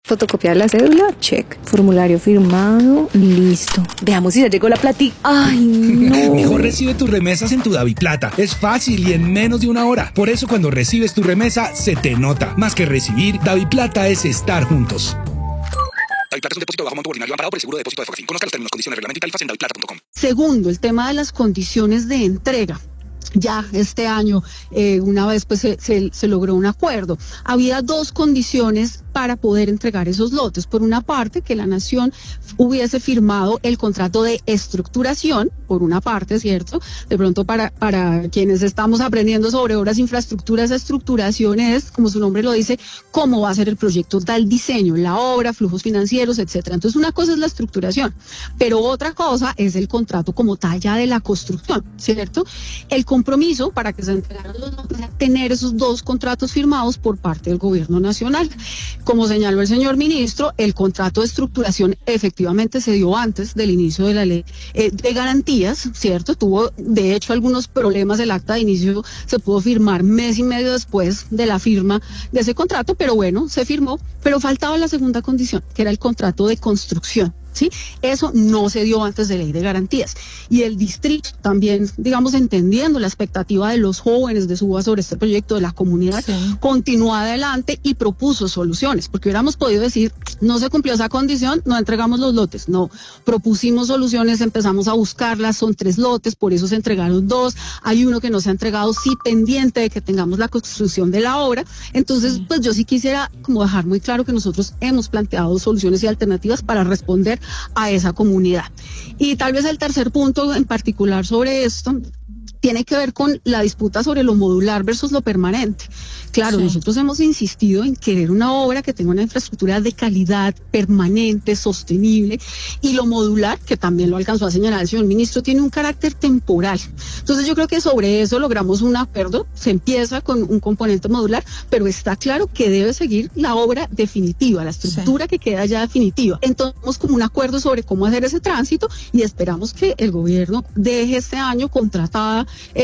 Fotocopiar la cédula, check. Formulario firmado, listo. Veamos si ya llegó la platica. ¡Ay, no! Mejor recibe tus remesas en tu DaviPlata. Es fácil y en menos de una hora. Por eso cuando recibes tu remesa, se te nota. Más que recibir, DaviPlata es estar juntos. DaviPlata es un depósito de bajo monto ordinario amparado por el seguro de depósito de Fogafín. Conozca los términos, condiciones, reglamento y tarifas en daviplata.com. Segundo, el tema de las condiciones de entrega. Ya este año, una vez pues se logró un acuerdo. Había dos condiciones para poder entregar esos lotes. Por una parte, que la Nación hubiese firmado el contrato de estructuración, por una parte, ¿cierto? De pronto para quienes estamos aprendiendo sobre obras, infraestructuras, estructuración es, como su nombre lo dice, cómo va a ser el proyecto, da el diseño, la obra, flujos financieros, etcétera. Entonces, una cosa es la estructuración, pero otra cosa es el contrato como tal ya de la construcción, ¿cierto? El compromiso para que se entregaran los lotes es tener esos dos contratos firmados por parte del Gobierno Nacional. Como señaló el señor ministro, el contrato de estructuración efectivamente se dio antes del inicio de la ley de garantías, ¿cierto? Tuvo, de hecho, algunos problemas. El acta de inicio se pudo firmar mes y medio después de la firma de ese contrato, pero bueno, se firmó, pero faltaba la segunda condición, que era el contrato de construcción. ¿Sí? Eso no se dio antes de ley de garantías. Y el distrito también, digamos, entendiendo la expectativa de los jóvenes de Suba sobre este proyecto de la comunidad, sí, continuó adelante y propuso soluciones, porque hubiéramos podido decir, no se cumplió esa condición, no entregamos los lotes. No, propusimos soluciones, empezamos a buscarlas, son 3 lotes, por eso se entregaron 2, hay uno que no se ha entregado, sí, pendiente de que tengamos la construcción de la obra. Entonces, pues yo sí quisiera como dejar muy claro que nosotros hemos planteado soluciones y alternativas para responder a esa comunidad. Y tal vez el tercer punto en particular sobre esto tiene que ver con la disputa sobre lo modular versus lo permanente. Claro, sí, nosotros hemos insistido en querer una obra que tenga una infraestructura de calidad, permanente, sostenible, y lo modular, que también lo alcanzó a señalar el señor ministro, tiene un carácter temporal. Entonces yo creo que sobre eso logramos un acuerdo, se empieza con un componente modular, pero está claro que debe seguir la obra definitiva, la estructura, sí, que queda ya definitiva. Entonces tenemos como un acuerdo sobre cómo hacer ese tránsito y esperamos que el gobierno deje este año contratada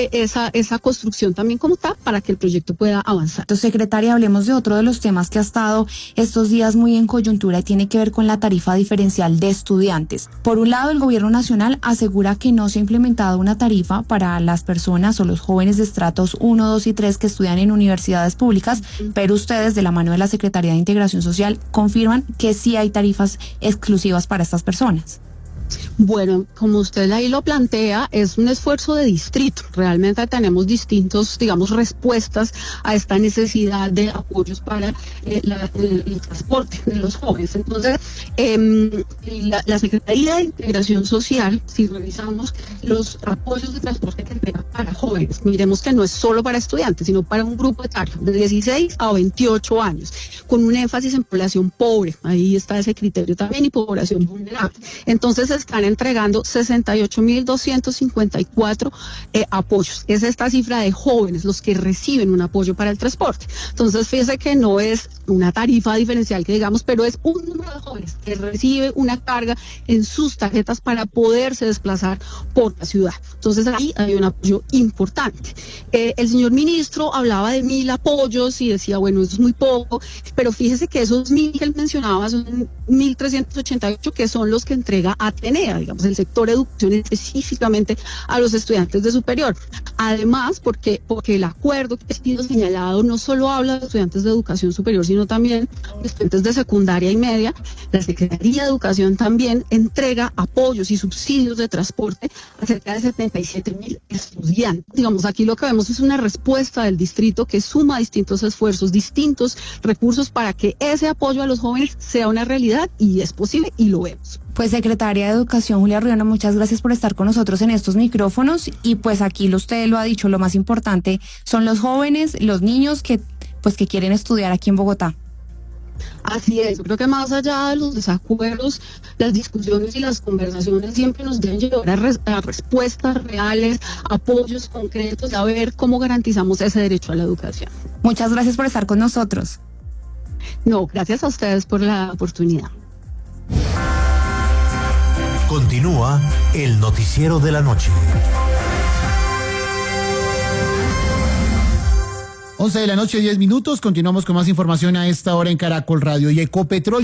esa construcción también como tal para que el proyecto pueda avanzar. Entonces, secretaria, hablemos de otro de los temas que ha estado estos días muy en coyuntura y tiene que ver con la tarifa diferencial de estudiantes. Por un lado, el gobierno nacional asegura que no se ha implementado una tarifa para las personas o los jóvenes de estratos 1, 2 y 3 que estudian en universidades públicas, pero ustedes, de la mano de la Secretaría de Integración Social, confirman que sí hay tarifas exclusivas para estas personas. Bueno, como usted ahí lo plantea, es un esfuerzo de distrito. Realmente tenemos distintos, digamos, respuestas a esta necesidad de apoyos para el transporte de los jóvenes. Entonces, la Secretaría de Integración Social, si revisamos los apoyos de transporte que entrega para jóvenes, miremos que no es solo para estudiantes, sino para un grupo etario de 16 a 28 años, con un énfasis en población pobre. Ahí está ese criterio también, y población vulnerable. Entonces, están entregando 68.254 apoyos. Es esta cifra de jóvenes los que reciben un apoyo para el transporte. Entonces, fíjese que no es una tarifa diferencial que digamos, pero es un número de jóvenes que recibe una carga en sus tarjetas para poderse desplazar por la ciudad. Entonces, ahí hay un apoyo importante. El señor ministro hablaba de 1.000 apoyos y decía, bueno, eso es muy poco, pero fíjese que esos 1.000 que él mencionaba son 1.388 que son los que entrega Atenea, digamos, el sector educación específicamente a los estudiantes de superior. Además, porque el acuerdo que ha sido señalado no solo habla de estudiantes de educación superior, sino también de estudiantes de secundaria y media, la Secretaría de Educación también entrega apoyos y subsidios de transporte a cerca de 77.000 estudiantes. Digamos, aquí lo que vemos es una respuesta del distrito que suma distintos esfuerzos, distintos recursos para que ese apoyo a los jóvenes sea una realidad, y es posible y lo vemos. Pues, secretaria de Educación, Julia Riona, muchas gracias por estar con nosotros en estos micrófonos. Y pues aquí usted lo ha dicho, lo más importante son los jóvenes, los niños que quieren estudiar aquí en Bogotá. Así es, yo creo que más allá de los desacuerdos, las discusiones y las conversaciones siempre nos deben llevar a respuestas reales, apoyos concretos, a ver cómo garantizamos ese derecho a la educación. Muchas gracias por estar con nosotros. No, gracias a ustedes por la oportunidad. Continúa el noticiero de la noche. 11 de la noche, 10 minutos. Continuamos con más información a esta hora en Caracol Radio y Ecopetrol.